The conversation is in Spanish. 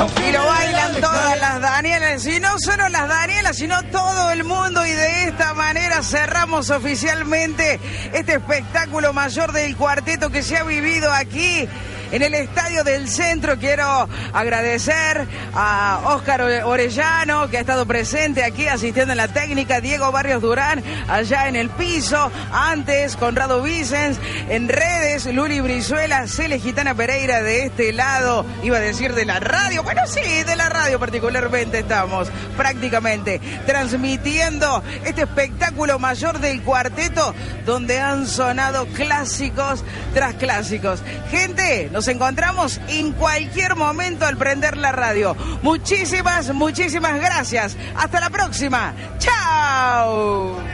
Y lo bailan todas las Danielas, y no solo las Danielas, sino todo el mundo. Y de esta manera cerramos oficialmente este espectáculo mayor del cuarteto que se ha vivido aquí en el Estadio del Centro. Quiero agradecer a Óscar Orellano, que ha estado presente aquí asistiendo en la técnica, Diego Barrios Durán allá en el piso, antes Conrado Vicens, en redes Luli Brizuela, Cele Gitana Pereira de este lado, iba a decir de la radio, bueno sí, de la radio particularmente estamos prácticamente transmitiendo este espectáculo mayor del cuarteto donde han sonado clásicos tras clásicos. Gente, nos encontramos en cualquier momento al prender la radio. Muchísimas gracias. Hasta la próxima. ¡Chao!